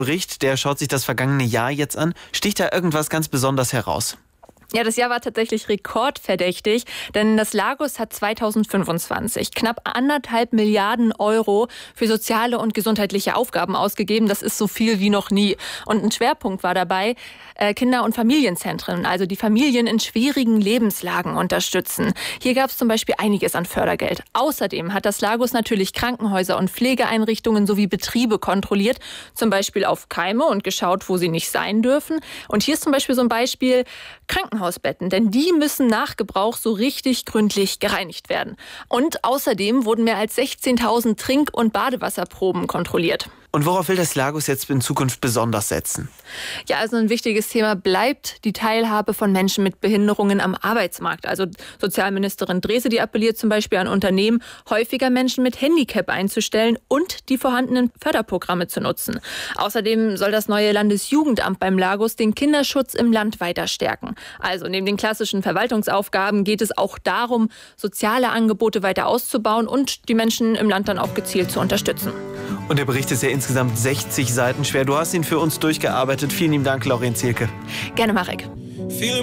Bericht, der schaut sich das vergangene Jahr jetzt an. Sticht da irgendwas ganz besonders heraus? Ja, das Jahr war tatsächlich rekordverdächtig, denn das Lagos hat 2025 knapp 1,5 Milliarden Euro für soziale und gesundheitliche Aufgaben ausgegeben. Das ist so viel wie noch nie. Und ein Schwerpunkt war dabei, Kinder- und Familienzentren, also die Familien in schwierigen Lebenslagen unterstützen. Hier gab es zum Beispiel einiges an Fördergeld. Außerdem hat das Lagos natürlich Krankenhäuser und Pflegeeinrichtungen sowie Betriebe kontrolliert, zum Beispiel auf Keime und geschaut, wo sie nicht sein dürfen. Und hier ist zum Beispiel so ein Beispiel Krankenhausbetten, denn die müssen nach Gebrauch so richtig gründlich gereinigt werden. Und außerdem wurden mehr als 16.000 Trink- und Badewasserproben kontrolliert. Und worauf will das Lagos jetzt in Zukunft besonders setzen? Ja, also ein wichtiges Thema bleibt die Teilhabe von Menschen mit Behinderungen am Arbeitsmarkt. Also Sozialministerin Drese, die appelliert zum Beispiel an Unternehmen, häufiger Menschen mit Handicap einzustellen und die vorhandenen Förderprogramme zu nutzen. Außerdem soll das neue Landesjugendamt beim Lagos den Kinderschutz im Land weiter stärken. Also neben den klassischen Verwaltungsaufgaben geht es auch darum, soziale Angebote weiter auszubauen und die Menschen im Land dann auch gezielt zu unterstützen. Und der Bericht ist ja insgesamt 60 Seiten schwer. Du hast ihn für uns durchgearbeitet. Vielen lieben Dank, Lauren Zielke. Gerne, Marek.